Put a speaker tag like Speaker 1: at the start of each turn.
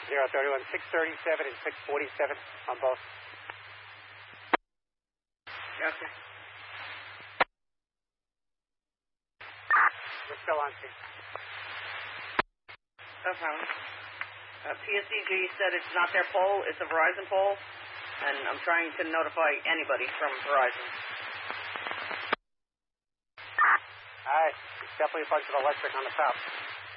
Speaker 1: 031, 637 and 647 on both.
Speaker 2: Okay.
Speaker 1: We're still on scene.
Speaker 2: Okay. PSEG said it's not their pole, it's a Verizon pole, and I'm trying to notify anybody from Verizon.
Speaker 1: All right. Definitely a bunch of electric on the top.